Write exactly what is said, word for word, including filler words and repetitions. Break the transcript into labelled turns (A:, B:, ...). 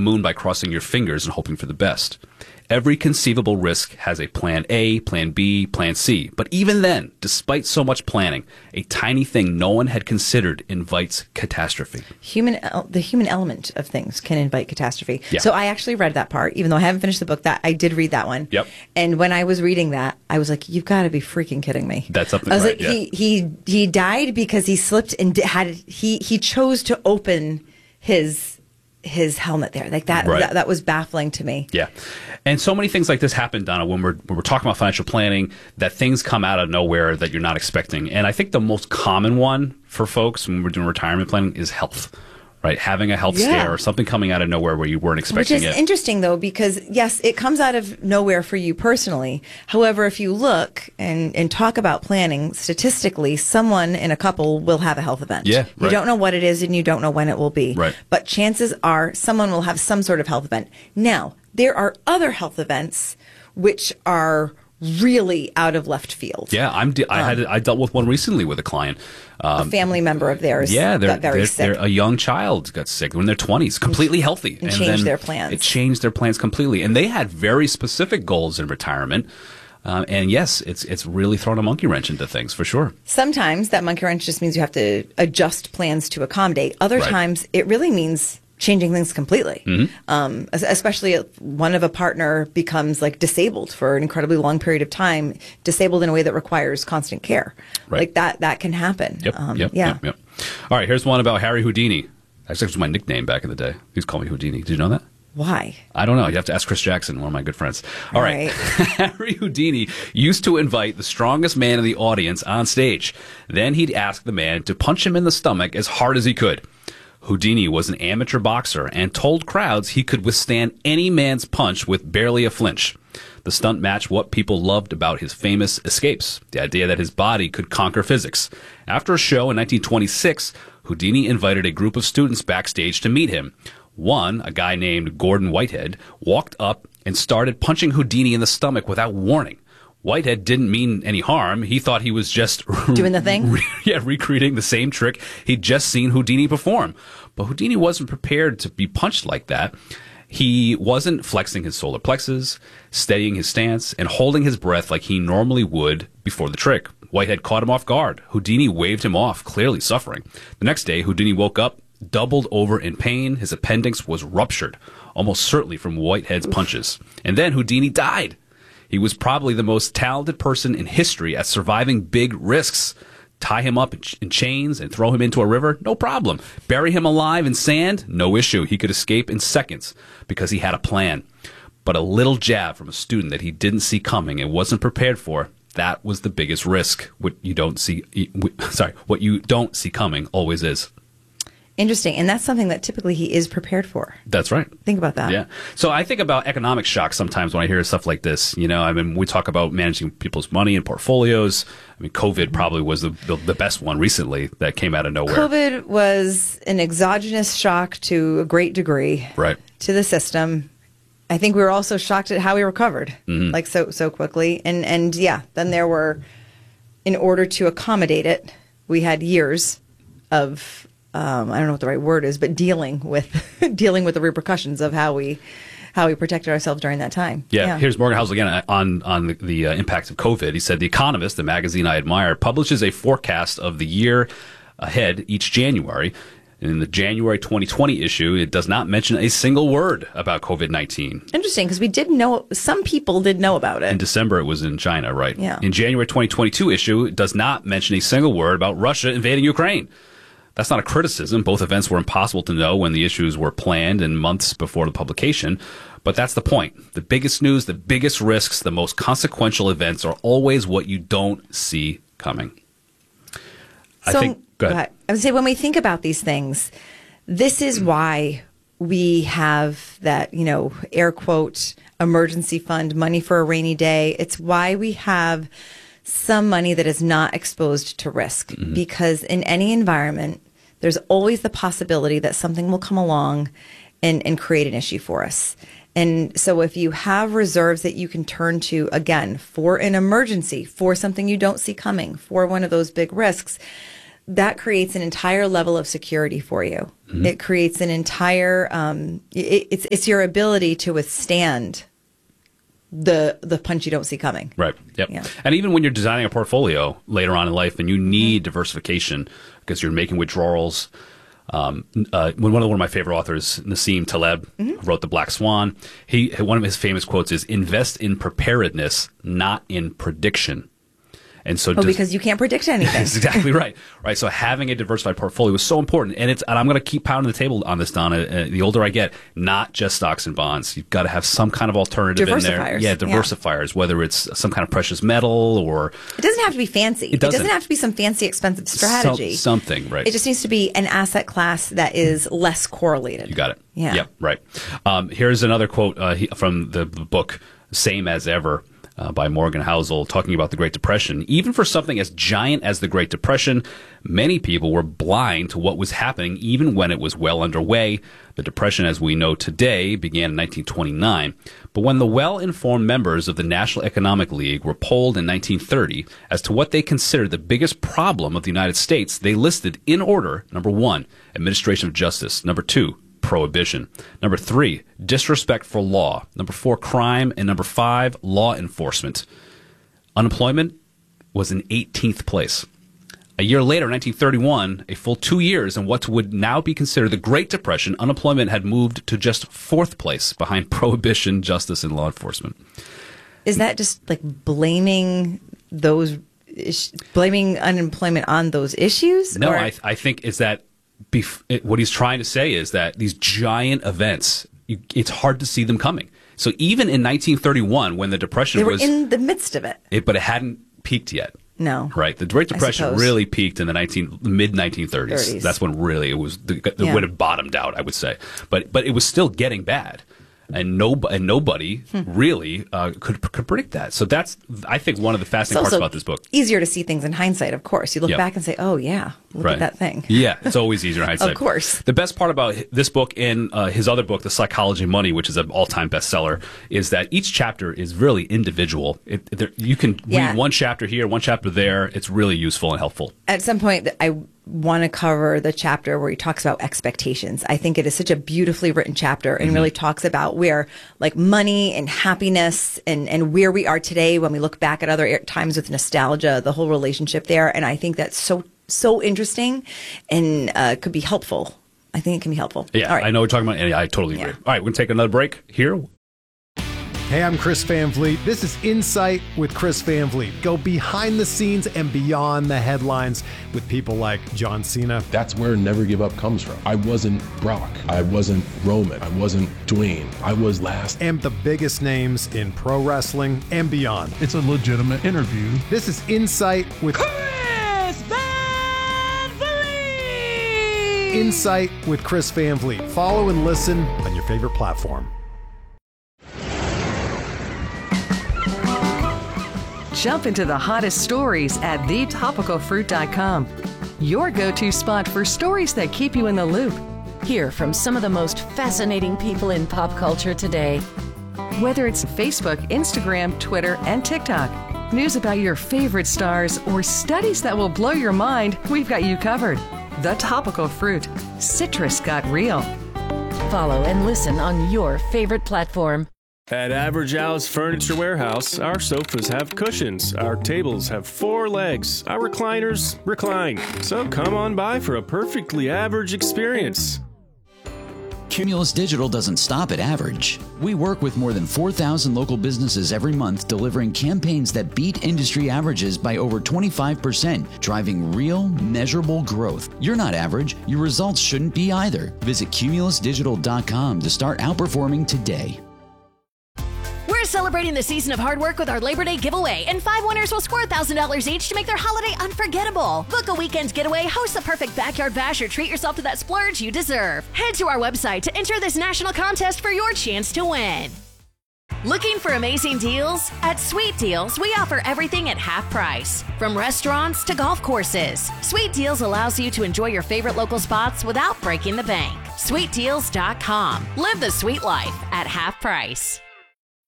A: moon by crossing your fingers and hoping for the best. Every conceivable risk has a plan A, plan B, plan C. But even then, despite so much planning, a tiny thing no one had considered invites catastrophe.
B: Human, the human element of things can invite catastrophe.
A: Yeah.
B: So I actually read that part, even though I haven't finished the book. That I did read that one.
A: Yep.
B: And when I was reading that, I was like, "You've got to be freaking kidding me!"
A: That's something.
B: I was
A: right,
B: like,
A: yeah.
B: "He he he died because he slipped and di- had he he chose to open his." his helmet there. Like that,
A: Right.
B: that, that was baffling to me.
A: Yeah. And so many things like this happen, Donna, when we're, when we're talking about financial planning, that things come out of nowhere that you're not expecting. And I think the most common one for folks when we're doing retirement planning is health, right? Having a health
B: Yeah.
A: scare or something coming out of nowhere where you weren't
B: Which
A: expecting
B: is
A: it.
B: interesting, though, because, yes, it comes out of nowhere for you personally. However, if you look and, and talk about planning, statistically, someone in a couple will have a health event.
A: Yeah,
B: You
A: right.
B: don't know what it is and you don't know when it will be.
A: Right.
B: But chances are someone will have some sort of health event. Now, there are other health events which are really out of left field.
A: Yeah, I'm. De- I had. I dealt with one recently with a client.
B: a family member of theirs
A: Yeah, they're,
B: got very
A: they're,
B: sick.
A: they're a young child got sick when they're twenties, completely healthy,
B: and changed
A: then
B: their plans.
A: It changed their plans completely, and they had very specific goals in retirement. Um, and yes, it's it's really thrown a monkey wrench into things for sure.
B: Sometimes that monkey wrench just means you have to adjust plans to accommodate. Other
A: Right.
B: times it really means changing things completely.
A: Mm-hmm.
B: Um, es- especially if one of a partner becomes like disabled for an incredibly long period of time, disabled in a way that requires constant care.
A: Right.
B: Like that, that can happen.
A: Yep,
B: Um,
A: yep,
B: yeah.
A: yep, yep. All right, here's one about Harry Houdini. Actually, it was my nickname back in the day. He was calling me Houdini. Did you know that?
B: Why?
A: I don't know. You have to ask Chris Jackson, one of my good friends. All right. Harry Houdini used to invite the strongest man in the audience on stage. Then he'd ask the man to punch him in the stomach as hard as he could. Houdini was an amateur boxer and told crowds he could withstand any man's punch with barely a flinch. The stunt matched what people loved about his famous escapes, the idea that his body could conquer physics. After a show in nineteen twenty-six, Houdini invited a group of students backstage to meet him. One, a guy named Gordon Whitehead, walked up and started punching Houdini in the stomach without warning. Whitehead didn't mean any harm. He thought he was just
B: Doing the thing?
A: Re- yeah, recreating the same trick he'd just seen Houdini perform. But Houdini wasn't prepared to be punched like that. He wasn't flexing his solar plexus, steadying his stance, and holding his breath like he normally would before the trick. Whitehead caught him off guard. Houdini waved him off, clearly suffering. The next day, Houdini woke up, doubled over in pain. His appendix was ruptured, almost certainly from Whitehead's punches. And then Houdini died. He was probably the most talented person in history at surviving big risks. Tie him up in, ch- in chains and throw him into a river? No problem. Bury him alive in sand? No issue. He could escape in seconds because he had a plan. But a little jab from a student that he didn't see coming and wasn't prepared for, that was the biggest risk. What you don't see, sorry, what you don't see coming always is.
B: Interesting. And that's something that typically he is prepared for.
A: That's right.
B: Think about that.
A: Yeah. So I think about economic shocks sometimes when I hear stuff like this. You know, I mean, we talk about managing people's money and portfolios. I mean, COVID probably was the, the, the best one recently that came out of nowhere.
B: COVID was an exogenous shock to a great degree
A: Right.
B: to the system. I think we were also shocked at how we recovered,
A: Mm-hmm.
B: like so so quickly. And and yeah, then there were, in order to accommodate it, we had years of um, I don't know what the right word is, but dealing with dealing with the repercussions of how we how we protected ourselves during that time.
A: Yeah, here's Morgan Housel again on on the, the uh, impacts of COVID. He said, "The Economist, the magazine I admire, publishes a forecast of the year ahead each January. In the January twenty twenty issue, it does not mention a single word about COVID nineteen.
B: Interesting, because we did know, some people did know about
A: In
B: it.
A: December, it was in China, right?
B: Yeah.
A: In January twenty twenty-two issue, it does not mention a single word about Russia invading Ukraine. That's not a criticism. Both events were impossible to know when the issues were planned and months before the publication. But that's the point. The biggest news, the biggest risks, the most consequential events are always what you don't see coming." I
B: So,
A: think, go ahead.
B: I would say when we think about these things, this is why we have that, you know, air quote, emergency fund, money for a rainy day. It's why we have some money that is not exposed to risk,
A: Mm-hmm.
B: because in any environment, there's always the possibility that something will come along and, and create an issue for us. And so if you have reserves that you can turn to, again, for an emergency, for something you don't see coming, for one of those big risks, that creates an entire level of security for you.
A: Mm-hmm.
B: It creates an entire, um, it, it's, it's your ability to withstand the the punch you don't see coming.
A: Right. Yep.
B: Yeah.
A: And even when you're designing a portfolio later on in life and you need mm-hmm. diversification because you're making withdrawals. Um, uh, one of, one of my favorite authors, Nassim Taleb, mm-hmm. wrote The Black Swan. He one of his famous quotes is, "Invest in preparedness, not in prediction." And so,
B: oh,
A: does,
B: because you can't predict anything.
A: That's exactly right. Right. So having a diversified portfolio is so important, and it's. And I'm going to keep pounding the table on this, Donna. Uh, the older I get, not just stocks and bonds. You've got to have some kind of alternative in there. Yeah, diversifiers. Yeah. Whether it's some kind of precious metal or
B: it doesn't have to be fancy. It doesn't, it doesn't have to be some fancy, expensive strategy.
A: Some, something, right?
B: It just needs to be an asset class that is less correlated.
A: You got it.
B: Yeah.
A: Yep. Right. Um, here's another quote uh, he, from the book "Same as Ever." Uh, by Morgan Housel, talking about the Great Depression. Even for something as giant as the Great Depression, many people were blind to what was happening even when it was well underway. The Depression, as we know today, began in nineteen twenty-nine. But when the well-informed members of the National Economic League were polled in nineteen thirty as to what they considered the biggest problem of the United States, they listed in order, number one, administration of justice, number two, prohibition. Number three, disrespect for law. Number four, crime. And number five, law enforcement. Unemployment was in eighteenth place. A year later, nineteen thirty-one, a full two years in what would now be considered the Great Depression, unemployment had moved to just fourth place behind prohibition, justice, and law enforcement.
B: Is that just like blaming those, blaming unemployment on those issues?
A: No,
B: or?
A: I, I think it's that Bef- it, what he's trying to say is that these giant events, you, it's hard to see them coming. So even in nineteen thirty-one, when the Depression
B: they were
A: was
B: in the midst of it,
A: it, but it hadn't peaked yet.
B: No,
A: right. The Great Depression really peaked in the nineteen mid nineteen thirties. That's when really it was the, the yeah. would have bottomed out, I would say. But but it was still getting bad. And no, and nobody hmm. really uh, could could predict that. So that's, I think, one of the fascinating parts about this book.
B: Easier to see things in hindsight, of course. You look yep. back and say, "Oh yeah, look
A: right.
B: at that thing."
A: Yeah, it's always easier in hindsight.
B: Of course.
A: The best part about this book and uh, his other book, The Psychology of Money, which is an all-time bestseller, is that each chapter is really individual. It, there, you can
B: yeah.
A: read one chapter here, one chapter there. It's really useful and helpful.
B: At some point, I want to cover the chapter where he talks about expectations. I think it is such a beautifully written chapter and mm-hmm. really talks about where like money and happiness and, and where we are today when we look back at other times with nostalgia, the whole relationship there. And I think that's so, so interesting and uh, could be helpful. I think it can be helpful.
A: Yeah,
B: All right.
A: I know what you're talking about. And I totally agree. Yeah. All right, we're going to take another break here.
C: Hey, I'm Chris Van Vliet. This is Insight with Chris Van Vliet. Go behind the scenes and beyond the headlines with people like John Cena.
D: That's where Never Give Up comes from. I wasn't Brock. I wasn't Roman. I wasn't Dwayne. I was last.
C: And the biggest names in pro wrestling and beyond.
E: It's a legitimate interview.
C: This is Insight with
F: Chris Van Vliet.
C: Insight with Chris Van Vliet. Follow and listen on your favorite platform.
G: Jump into the hottest stories at the topical fruit dot com. Your go-to spot for stories that keep you in the loop.
H: Hear from some of the most fascinating people in pop culture today.
G: Whether it's Facebook, Instagram, Twitter, and TikTok, news about your favorite stars, or studies that will blow your mind, we've got you covered. The Topical Fruit. Citrus got real.
H: Follow and listen on your favorite platform.
I: At Average Al's Furniture Warehouse, our sofas have cushions, our tables have four legs, our recliners recline. So come on by for a perfectly average experience.
J: Cumulus Digital doesn't stop at average. We work with more than four thousand local businesses every month, delivering campaigns that beat industry averages by over twenty-five percent, driving real, measurable growth. You're not average. Your results shouldn't be either. Visit cumulus digital dot com to start outperforming today.
K: We're celebrating the season of hard work with our Labor Day giveaway, and five winners will score one thousand dollars each to make their holiday unforgettable. Book a weekend getaway, host the perfect backyard bash, or treat yourself to that splurge you deserve. Head to our website to enter this national contest for your chance to win. Looking for amazing deals? At Sweet Deals, we offer everything at half price. From restaurants to golf courses, Sweet Deals allows you to enjoy your favorite local spots without breaking the bank. sweet deals dot com. Live the sweet life at half price.